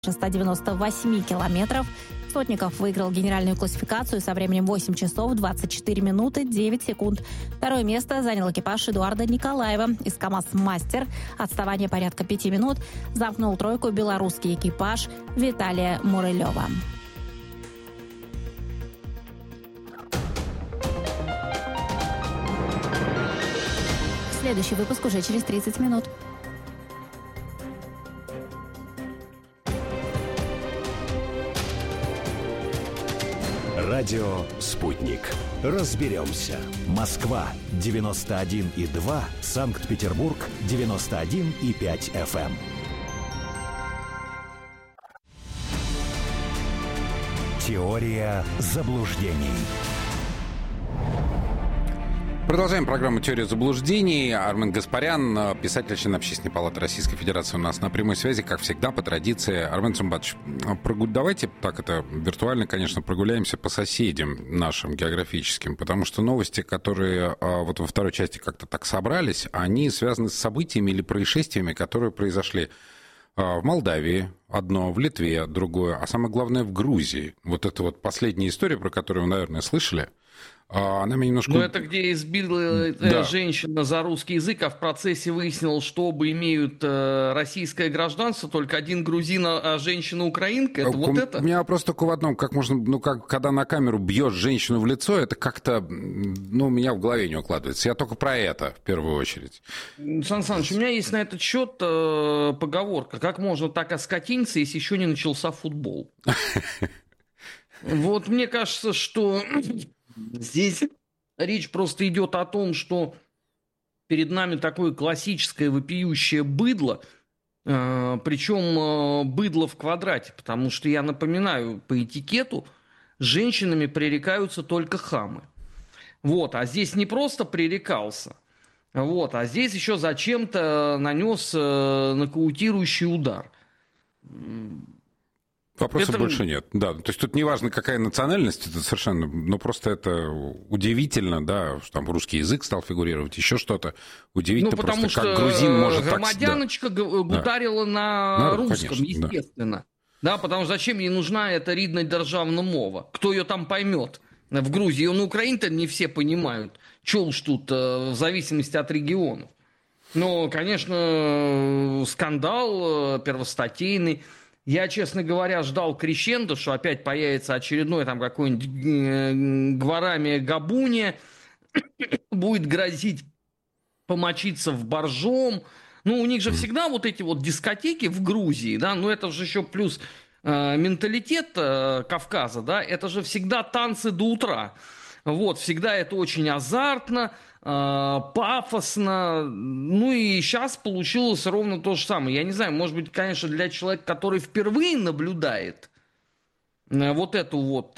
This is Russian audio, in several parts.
198 километров. Сотников выиграл генеральную классификацию со временем 8 часов 24 минуты 9 секунд. Второе место занял экипаж Эдуарда Николаева из КамАЗ «Мастер». Отставание порядка 5 минут. Замкнул тройку белорусский экипаж Виталия Мурылева. Следующий выпуск уже через 30 минут. Радио «Спутник». Разберемся. Москва 91,2, Санкт-Петербург 91,5 FM. Теория заблуждений. Продолжаем программу «Теория заблуждений». Армен Гаспарян, писатель, член Общественной палаты Российской Федерации, у нас на прямой связи, как всегда, по традиции. Армен Сумбатович, давайте так это виртуально, конечно, прогуляемся по соседям нашим географическим, потому что новости, которые вот во второй части как-то так собрались, они связаны с событиями или происшествиями, которые произошли в Молдавии одно, в Литве другое, а самое главное в Грузии. Вот это вот последняя история, про которую вы, наверное, слышали. Она меня немножко... Ну, это где избила женщина за русский язык, а в процессе выяснилось, что оба имеют российское гражданство, только один грузин, а женщина украинка. Это вот это? У меня вопрос только в одном. Как можно, когда на камеру бьешь женщину в лицо, это как-то, у меня в голове не укладывается. Я только про это, в первую очередь. Сан Саныч, у меня есть на этот счет поговорка. Как можно так оскотиниться, если еще не начался футбол? Вот мне кажется, что... Здесь речь просто идет о том, что перед нами такое классическое вопиющее быдло, причем быдло в квадрате, потому что, я напоминаю, по этикету женщинами пререкаются только хамы. Вот, а здесь не просто пререкался, вот, а здесь еще зачем-то нанес нокаутирующий удар. Вопросов больше нет. Да, то есть тут не важно, какая национальность, это совершенно, просто это удивительно, да, что там русский язык стал фигурировать, еще что-то. Удивительно потому просто, что как грузин может громадяночка гутарила на русском, конечно, естественно. Да. Потому что зачем ей нужна эта рідна державна мова? Кто ее там поймет? В Грузии, на Украине-то не все понимают. Че уж тут, в зависимости от регионов. Но, конечно, скандал первостатейный. Я, честно говоря, ждал крещендо, что опять появится очередной там какой-нибудь Гварами Габуни, будет грозить помочиться в боржом. У них же всегда вот эти вот дискотеки в Грузии, да, это же еще плюс менталитет Кавказа, да, это же всегда танцы до утра. Вот, всегда это очень азартно, пафосно. И сейчас получилось ровно то же самое. Я не знаю, может быть, конечно, для человека, который впервые наблюдает вот эту вот,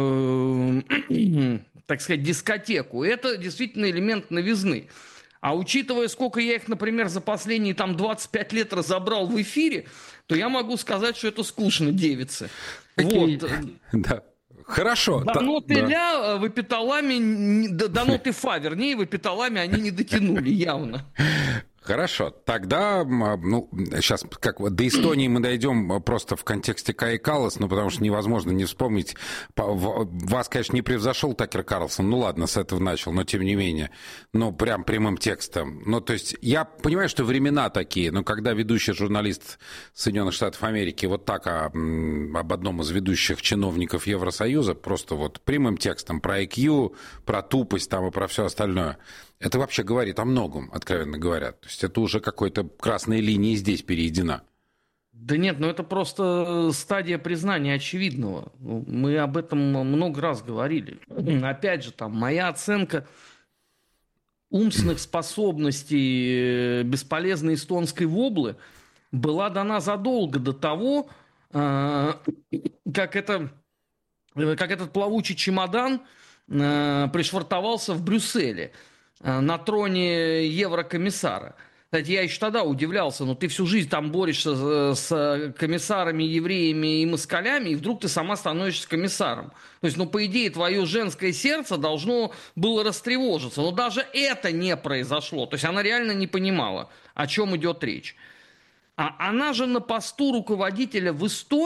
так сказать, дискотеку, это действительно элемент новизны. А учитывая, сколько я их, например, за последние 25 лет разобрал в эфире, то я могу сказать, что это скучно, девицы. Вот. Да. Хорошо. Дано ты ля, в эпиталаме, дано ты фа, вернее, в эпиталаме они не дотянули явно. Хорошо, тогда, сейчас как до Эстонии мы дойдем просто в контексте Каи Каллас, потому что невозможно не вспомнить. Вас, конечно, не превзошел Такер Карлсон, ладно, с этого начал, но тем не менее, прям прямым текстом. То есть я понимаю, что времена такие, но когда ведущий журналист Соединенных Штатов Америки вот так об одном из ведущих чиновников Евросоюза, просто вот прямым текстом про IQ, про тупость там и про все остальное, это вообще говорит о многом, откровенно говоря. То есть это уже какой-то красной линии здесь перейдена. Да нет, это просто стадия признания очевидного. Мы об этом много раз говорили. Опять же, моя оценка умственных способностей бесполезной эстонской воблы была дана задолго до того, как этот плавучий чемодан пришвартовался в Брюсселе на троне еврокомиссара. Кстати, я еще тогда удивлялся, ты всю жизнь там борешься с комиссарами, евреями и москалями, и вдруг ты сама становишься комиссаром. То есть, по идее, твое женское сердце должно было растревожиться. Но даже это не произошло. То есть, она реально не понимала, о чем идет речь. А она же на посту руководителя в Эстонии